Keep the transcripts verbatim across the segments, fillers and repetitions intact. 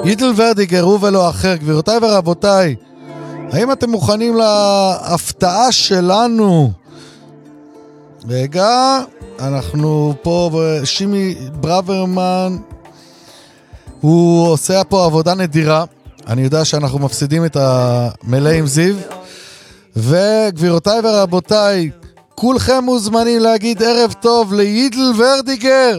אידל ורדיגר, הוא ולא אחר. גבירותיי ורבותיי, האם אתם מוכנים להפתעה שלנו? רגע, אנחנו פה, שימי ברוורמן, הוא עושה פה עבודה נדירה. אני יודע שאנחנו מפסידים את המלא עם זיו. וגבירותיי ורבותיי, כולכם מוזמנים להגיד ערב טוב לאידל ורדיגר.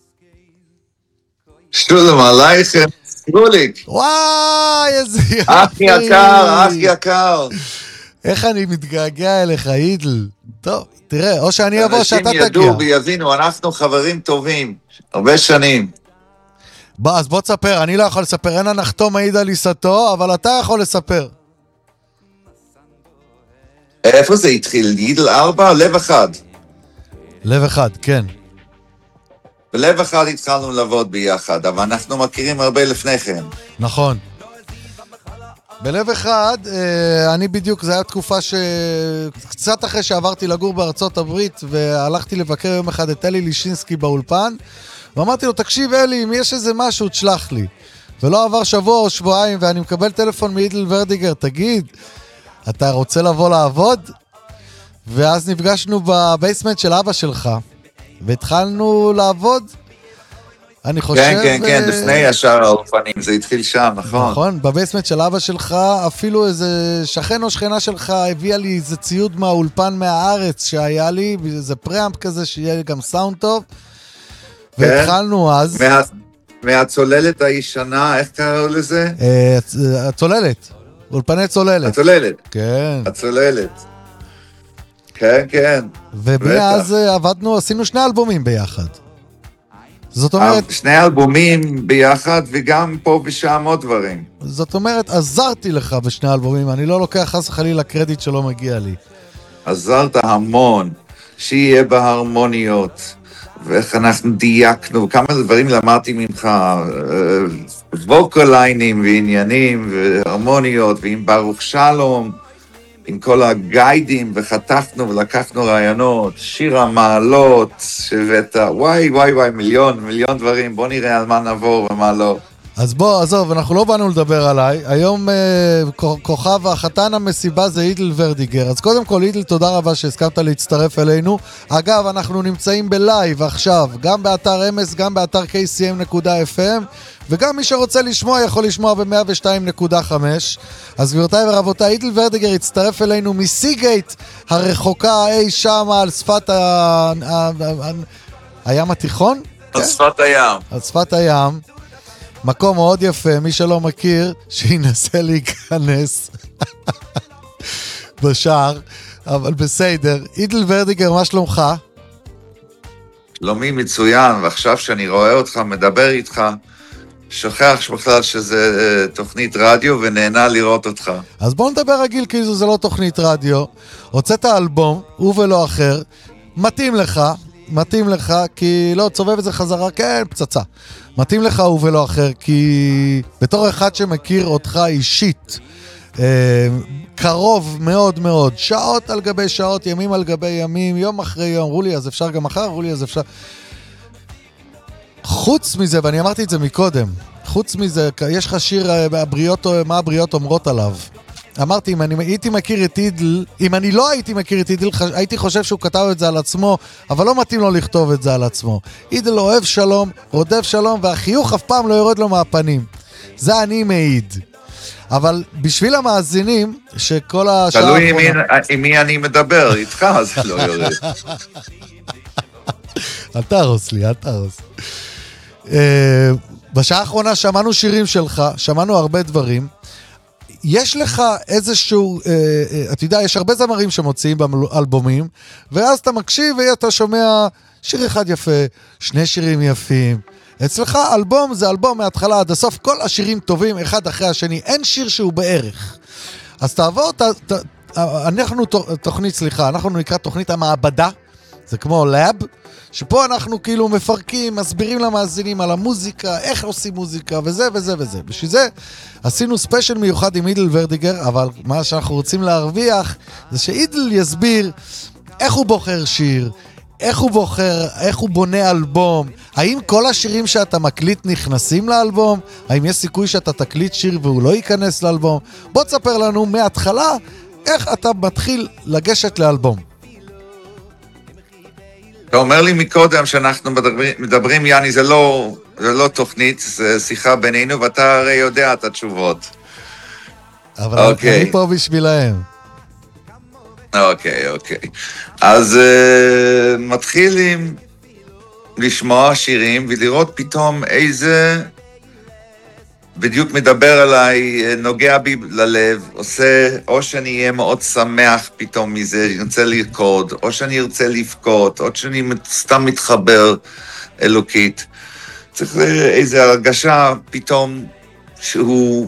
שלום עלייכם, סמוליק. וואי, איזה יופי. אח יקר, אח יקר. איך אני מתגעגע אליך, אידל. טוב, תראה, או שאני אבוא, שאתה תגיע. אנשים ידעו ויבינו, אנחנו חברים טובים, הרבה שנים. בוא, אז בוא תספר, אני לא יכול לספר, אין הנחתום מעיד על עיסתו, אבל אתה יכול לספר. איפה זה התחיל? אידל ארבע? לב אחד. לב אחד, כן. בלב אחד התחלנו לעבוד ביחד, אבל אנחנו מכירים הרבה לפני כן. נכון. בלב אחד, אני בדיוק, זו הייתה תקופה שקצת אחרי שעברתי לגור בארצות הברית, והלכתי לבקר יום אחד את אלי לישינסקי באולפן, ואמרתי לו, תקשיב אלי, אם יש איזה משהו, תשלח לי. ולא עבר שבוע או שבועיים, ואני מקבל טלפון מאידל ורדיגר, תגיד, אתה רוצה לבוא לעבוד? ואז נפגשנו בבייסמנט של אבא שלך, והתחלנו לעבוד. אני חושב... כן, כן, כן, לפני ישר האולפנים, זה התחיל שם, נכון. נכון, בבייסמנט של אבא שלך, אפילו איזה שכן או שכנה שלך הביאה לי איזה ציוד מהאולפן מהארץ שהיה לי, איזה פראמפ כזה שיהיה גם סאונד טוב, והתחלנו אז... מהצוללת הישנה, איך קראו לזה? הצוללת, אולפני צוללת. הצוללת. כן. הצוללת. כן, כן. ומאז עבדנו, עשינו שני אלבומים ביחד. זאת אומרת... שני אלבומים ביחד, וגם פה ושם עוד דברים. זאת אומרת, עזרתי לך בשני אלבומים, אני לא לוקח חס וחלילה קרדיט שלא מגיע לי. עזרת המון, שיהיה בהרמוניות, ואיך אנחנו דייקנו, כמה דברים למדתי ממך, ווקליינים ועניינים והרמוניות, ועם ברוך שלום, עם כל הגיידים, וחתכנו ולקחנו רעיונות, שיר המעלות, שבאת, וואי, וואי, וואי, מיליון, מיליון דברים, בוא נראה על מה נעבור ומה לא. אז בוא, עזוב, אנחנו לא באנו לדבר עליי, היום אה, כוכב החתן המסיבה זה אידל ורדיגר, אז קודם כל אידל, תודה רבה שהסכמת להצטרף אלינו. אגב, אנחנו נמצאים בלייב עכשיו, גם באתר אמס, גם באתר קיי סי אם נקודה אף אם, וגם מי שרוצה לשמוע יכול לשמוע ב-מאה ושתיים נקודה חמש. אז גבירותיי ורבותיי, אידל ורדיגר הצטרף אלינו מסיגייט הרחוקה אי שם על שפת ה... ה... ה... הים התיכון? על כן? שפת הים. על שפת הים. מקום מאוד יפה, מי שלא מכיר, שינסה להיכנס בשער, אבל בסדר. אידל ורדיגר, מה שלומך? שלומי מצוין, ועכשיו שאני רואה אותך, מדבר איתך, שוכח בכלל שזה תוכנית רדיו ונהנה לראות אותך. אז בוא נדבר רגיל, כאילו זה לא תוכנית רדיו. הוצאת אלבום, הוא ולא אחר, מתאים לך, מתאים לך, כי לא, צובב את זה חזרה, כן, פצצה. מתאים לך הוא ולא אחר, כי בתור אחד שמכיר אותך אישית, אה, קרוב מאוד מאוד, שעות על גבי שעות, ימים על גבי ימים, יום אחרי יום, אמרו לי, אז אפשר גם מחר, אמרו לי, אז אפשר... חוץ מזה, ואני אמרתי את זה מקודם, חוץ מזה, יש לך שיר, הבריות, מה הבריות אומרות עליו. אמרתי, אם אני הייתי מכיר את אידל, אם אני לא הייתי מכיר את אידל, הייתי חושב שהוא כתב את זה על עצמו, אבל לא מתאים לו לכתוב את זה על עצמו. אידל אוהב שלום, רודף שלום, והחיוך אף פעם לא יורד לו מהפנים. זה אני מעיד. אבל בשביל המאזינים, שכל השעה... תלוי עם, האחרונה... עם מי אני מדבר, איתך זה לא יורד. אל תהרוס לי, אל תהרוס. בשעה האחרונה שמענו שירים שלך, שמענו הרבה דברים, יש לך איזשהו, אה, אה, אתה יודע, יש הרבה זמרים שמוציאים באלבומים, ואז אתה מקשיב ואתה שומע שיר אחד יפה, שני שירים יפים. אצלך אלבום זה אלבום מההתחלה עד הסוף, כל השירים טובים אחד אחרי השני, אין שיר שהוא בערך. אז תעבור, ת, ת, אנחנו תוכנית, סליחה, אנחנו נקרא תוכנית המעבדה, זה כמו לאב, שפה אנחנו כאילו מפרקים, מסבירים למאזינים על המוזיקה, איך עושים מוזיקה, וזה וזה וזה. בשביל זה עשינו ספיישל מיוחד עם אידל ורדיגר, אבל מה שאנחנו רוצים להרוויח זה שאידל יסביר איך הוא בוחר שיר, איך הוא בוחר, איך הוא בונה אלבום? האם כל השירים שאתה מקליט נכנסים לאלבום? האם יש סיכוי שאתה תקליט שיר והוא לא ייכנס לאלבום? בוא תספר לנו מההתחלה איך אתה מתחיל לגשת לאלבום. אתה אומר לי מקודם שאנחנו מדברים, מדברים יאני, זה לא, זה לא תוכנית, זה שיחה בינינו, ואתה הרי יודע את התשובות. אבל okay. אני פה בשבילהם. אוקיי, אוקיי. אז uh, מתחילים לשמוע שירים ולראות פתאום איזה בדיוק מדבר עליי, נוגע בי ללב, עושה, או שאני אהיה מאוד שמח פתאום מזה, אני רוצה לרקוד, או שאני ארצה לבכות, או שאני סתם מתחבר אלוקית. צריך איזו הרגשה פתאום שהוא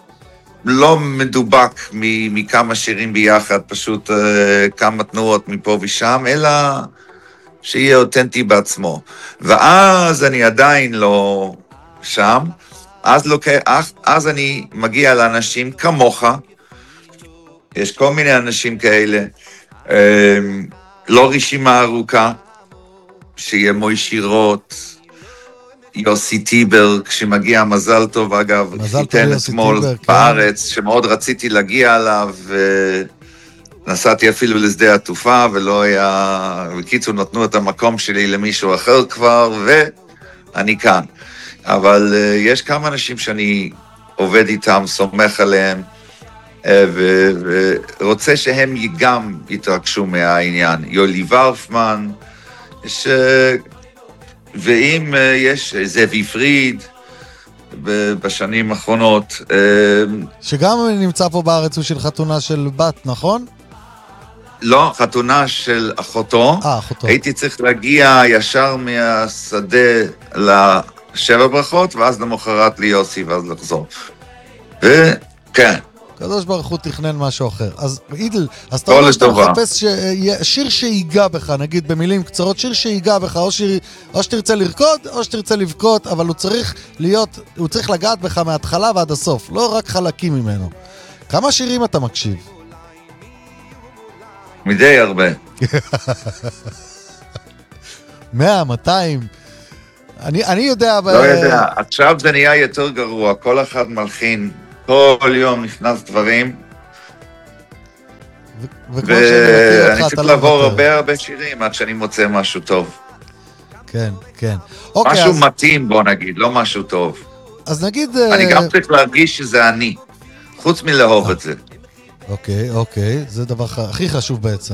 לא מדובק מכמה שירים ביחד, פשוט uh, כמה תנועות מפה ושם, אלא שיהיה אותנטי בעצמו. ואז אני עדיין לא שם, אז, לוקח, אז אני מגיע לאנשים כמוך, יש כל מיני אנשים כאלה, uh, לא רשימה ארוכה, שיהיה מוישי רוט, יוסי טיברג, שמגיע מזל טוב, אגב, חיתן אתמול בארץ, כן. שמאוד רציתי להגיע אליו, ונסעתי אפילו לשדה התעופה, ולא היה, בקיצור נתנו את המקום שלי למישהו אחר כבר, ואני כאן. אבל uh, יש כמה אנשים שאני עובד איתם, סומך עליהם, uh, ורוצה שהם גם יתרגשו מהעניין. יולי ורפמן, יש... Uh, ואם יש זאבי פריד בשנים האחרונות... שגם נמצא פה בארץ הוא של חתונה של בת, נכון? לא, חתונה של אחותו. אה, אחותו. הייתי צריך להגיע ישר מהשדה לשבע ברכות, ואז למחרת ליוסי, ואז לחזור. וכן. קדוש ברוך הוא תכנן משהו אחר. אז אידל, אז אתה אומר שאתה מחפש שיר שיגע בך, נגיד במילים קצרות, שיר שיגע בך, או, שיר, או שתרצה לרקוד, או שתרצה לבכות, אבל הוא צריך להיות, הוא צריך לגעת בך מההתחלה ועד הסוף, לא רק חלקים ממנו. כמה שירים אתה מקשיב? מדי הרבה. מאה, מאתיים. אני, אני יודע... לא ב... יודע, עכשיו זה נהיה יותר גרוע, כל אחד מלחין, כל יום נכנס דברים, ואני צריך לעבור הרבה הרבה שירים עד שאני מוצא משהו טוב. כן, כן. משהו מתאים, בוא נגיד, לא משהו טוב. אז נגיד... אני גם צריך להרגיש שזה אני, חוץ מלאהוב את זה. אוקיי, אוקיי, זה דבר הכי חשוב בעצם.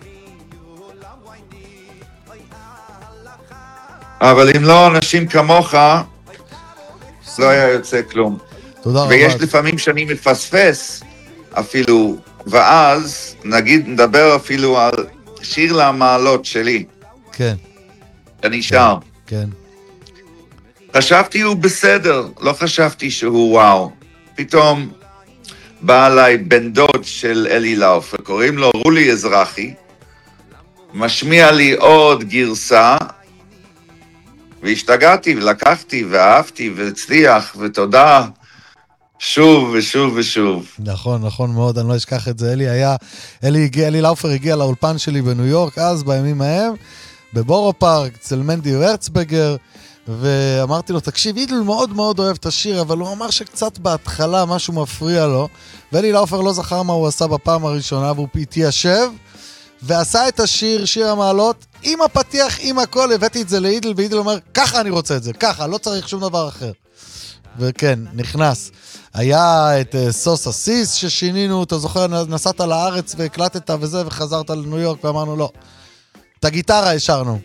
אבל אם לא אנשים כמוך, לא היה יוצא כלום. תודה רבה. ויש לפעמים שאני מפספס אפילו, ואז נגיד נדבר אפילו על שיר למעלות שלי. כן. אני שר. כן. חשבתי הוא בסדר, לא חשבתי שהוא וואו. פתאום בא עליי בן דוד של אלי לאופר, קוראים לו רולי אזרחי, משמיע לי עוד גרסה, והשתגעתי ולקחתי ואהבתי והצליח ותודה. שוב ושוב ושוב. נכון, נכון מאוד, אני לא אשכח את זה. אלי היה, אלי הגיע, אלי לאופר הגיע לאולפן שלי בניו יורק, אז בימים ההם, בבורו פארק, אצל מנדי הרצבגר, ואמרתי לו, תקשיב, אידל מאוד מאוד אוהב את השיר, אבל הוא אמר שקצת בהתחלה משהו מפריע לו, ואלי לאופר לא זכר מה הוא עשה בפעם הראשונה, והוא התיישב, ועשה את השיר, שיר המעלות, עם הפתיח, עם הכל, הבאתי את זה לאידל, ואידל אומר, ככה אני רוצה את זה, ככה, לא צריך שום דבר אחר. וכן, נכנס. היה את uh, סוס הסיס ששינינו, אתה זוכר, נסעת לארץ והקלטת וזה, וחזרת לניו יורק ואמרנו לא. את הגיטרה השארנו.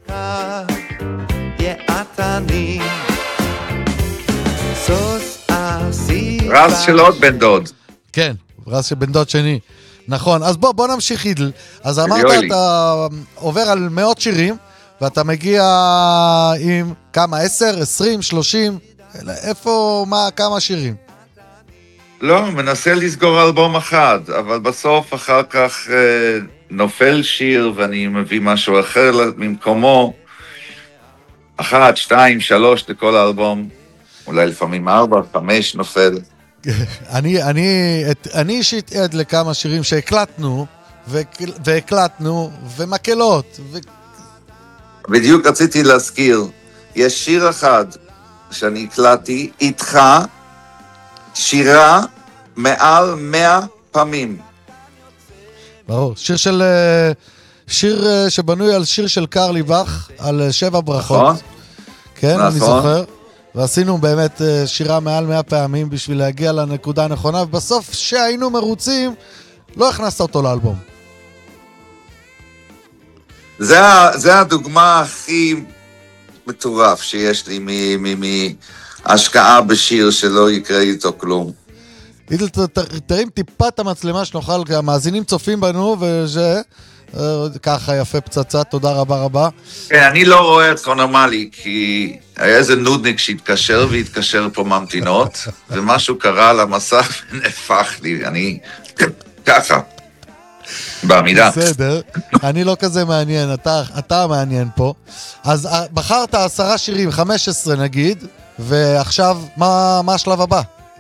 רז של עוד בן דוד. כן, רז של בן דוד שני. נכון, אז בוא, בוא נמשיך אידל. אז אמרת, אתה עובר על מאות שירים, ואתה מגיע עם כמה, עשר, עשרים, שלושים, איפה, מה, כמה שירים? לא, מנסה לסגור אלבום אחד, אבל בסוף אחר כך אה, נופל שיר ואני מביא משהו אחר במקומו. אחת, שתיים, שלוש לכל האלבום, אולי לפעמים ארבע, חמש נופל. אני, אני, את, אני אישית עד לכמה שירים שהקלטנו, והקלטנו, ומקלות, בדיוק רציתי להזכיר, יש שיר אחד שאני הקלטתי, איתך, שירה מעל מאה פעמים. ברור, שיר של... אה, שיר אה, שבנוי על שיר של קרלי בך, על אה, שבע ברכות. נכון. כן, נכון. אני זוכר. ועשינו באמת אה, שירה מעל מאה פעמים בשביל להגיע לנקודה הנכונה, ובסוף שהיינו מרוצים, לא הכנסת אותו לאלבום. זה, ה- זה הדוגמה הכי מטורף שיש לי מהשקעה בשיר שלא יקרה איתו כלום. אידל, ת- ת- תרים טיפה את המצלמה שנוכל, כי המאזינים צופים בנו, וזה, אה, ככה יפה פצצה, תודה רבה רבה. כן, אני לא רואה את חונמלי, כי היה איזה נודניק שהתקשר והתקשר פה ממתינות, ומשהו קרה על המסך ונהפך לי, אני ככה, בעמידה. בסדר, אני לא כזה מעניין, אתה, אתה מעניין פה. אז אה, בחרת עשרה שירים, חמש עשרה נגיד, ועכשיו, מה, מה השלב הבא?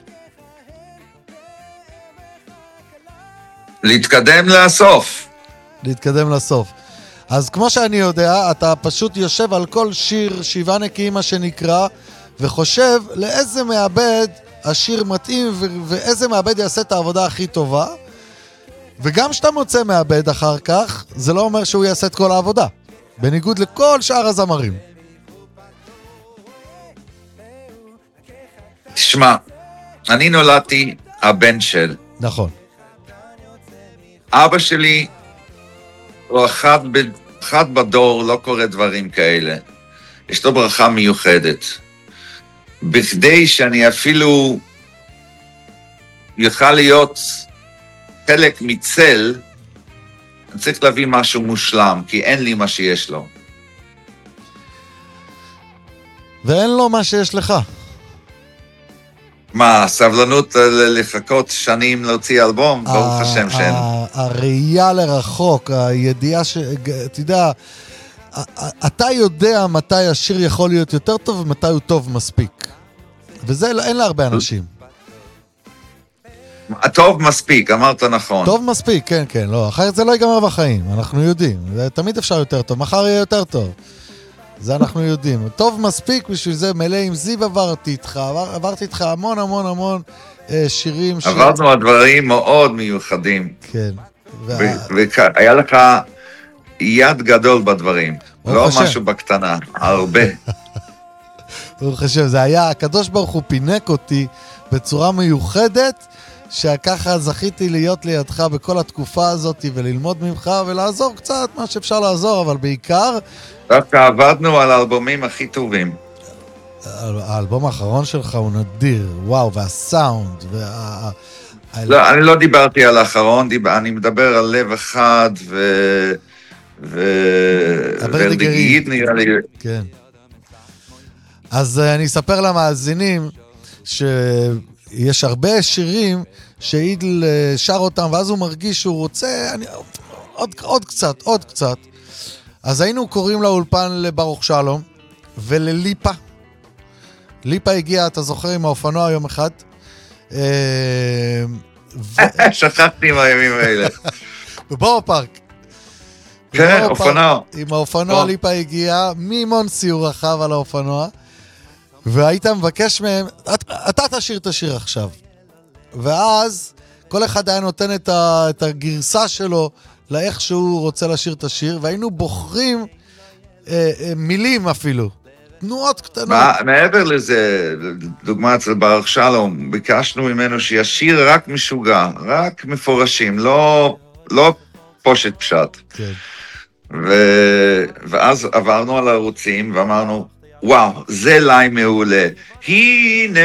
להתקדם לסוף. להתקדם לסוף. אז כמו שאני יודע, אתה פשוט יושב על כל שיר, שבעה נקיים מה שנקרא, וחושב לאיזה מעבד השיר מתאים, ו- ואיזה מעבד יעשה את העבודה הכי טובה. וגם כשאתה מוצא מעבד אחר כך, זה לא אומר שהוא יעשה את כל העבודה. בניגוד לכל שאר הזמרים. תשמע, אני נולדתי הבן של. נכון. אבא שלי הוא אחד, ב... אחד בדור, לא קורה דברים כאלה. יש לו ברכה מיוחדת. בכדי שאני אפילו יוכל להיות חלק מצל, אני צריך להביא משהו מושלם, כי אין לי מה שיש לו. ואין לו מה שיש לך. מה, סבלנות ל- לחכות שנים להוציא אלבום? ברוך השם שאין. ה- הראייה לרחוק, הידיעה ש... אתה יודע, אתה יודע מתי השיר יכול להיות יותר טוב ומתי הוא טוב מספיק. וזה אין להרבה אנשים. טוב מספיק, אמרת נכון. טוב מספיק, כן, כן, לא. אחרת זה לא ייגמר בחיים, אנחנו יודעים. זה, תמיד אפשר יותר טוב, מחר יהיה יותר טוב. זה אנחנו יודעים. טוב מספיק בשביל זה, מלא עם זיו עברתי איתך, עבר, עברתי איתך המון המון המון אה, שירים. ש... עברנו על דברים מאוד מיוחדים. כן. והיה לך יד גדול בדברים. לא השם. משהו בקטנה, הרבה. ברוך השם, זה היה, הקדוש ברוך הוא פינק אותי בצורה מיוחדת, שככה זכיתי להיות לידך בכל התקופה הזאת וללמוד ממך ולעזור קצת מה שאפשר לעזור, אבל בעיקר... דווקא עבדנו על האלבומים הכי טובים. האלבום האחרון שלך הוא נדיר, וואו, והסאונד, וה... לא, אני לא דיברתי על האחרון, דיבר, אני מדבר על לב אחד ו... ו... ולדגיית נראה לי. כן. אז אני אספר למאזינים שיש הרבה שירים שאידל שר אותם, ואז הוא מרגיש שהוא רוצה, אני... עוד, עוד קצת, עוד קצת. אז היינו קוראים לאולפן לברוך שלום, ולליפה. ליפה הגיע, אתה זוכר, עם האופנוע יום אחד. ו... שכחתי מהימים האלה. בבואו פארק. כן, אופנוע. עם האופנוע ליפה הגיע, מימון סיור רחב על האופנוע, והיית מבקש מהם, אתה תשאיר את השיר עכשיו. ואז כל אחד היה נותן את, ה, את הגרסה שלו לאיך שהוא רוצה לשיר את השיר, והיינו בוחרים אה, אה, מילים אפילו, תנועות קטנות. מה, מעבר לזה, דוגמה אצל ברוך שלום, ביקשנו ממנו שישיר רק משוגע, רק מפורשים, לא, לא פושט פשט. כן. ו... ואז עברנו על הערוצים ואמרנו, וואו, זה לי מעולה. הנה,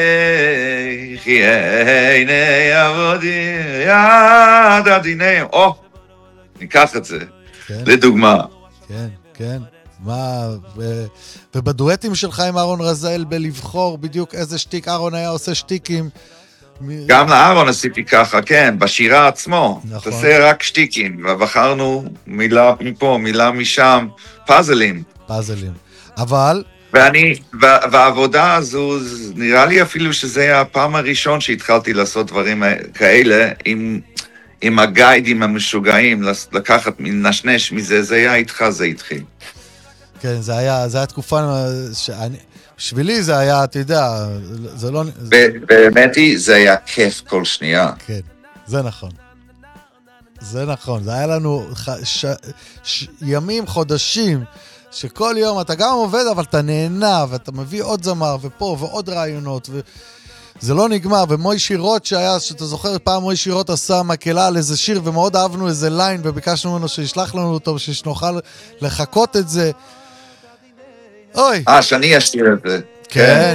הנה עבודי, יד עדיניהם. או, ניקח את זה, כן. לדוגמה. כן, כן. מה, ו... ובדואטים שלך עם אהרון רזאל בלבחור בדיוק איזה שטיק, אהרון היה עושה שטיקים. גם לאהרון עשיתי ככה, כן, בשירה עצמו. נכון. תעשה רק שטיקים, ובחרנו מילה מפה, מילה משם, פאזלים. פאזלים. אבל... ואני, והעבודה הזו, נראה לי אפילו שזה היה הפעם הראשון שהתחלתי לעשות דברים כאלה, עם, עם הגיידים המשוגעים, לקחת, נשנש מזה, זה היה איתך, זה התחיל. כן, זה היה, זה היה תקופה, שאני, בשבילי זה היה, אתה יודע, זה לא... באמת היא, זה היה כיף כל שנייה. כן, זה נכון. זה נכון, זה היה לנו ח... ש... ש... ימים, חודשים, שכל יום אתה גם עובד, אבל אתה נהנה, ואתה מביא עוד זמר, ופה, ועוד רעיונות, וזה לא נגמר, ומוי שירות שהיה, שאתה זוכר, פעם מוי שירות עשה מקהלה על איזה שיר, ומאוד אהבנו איזה ליין, וביקשנו ממנו שישלח לנו אותו, שנוכל לחכות את זה. אוי. אה, שאני אשאיר את זה. כן.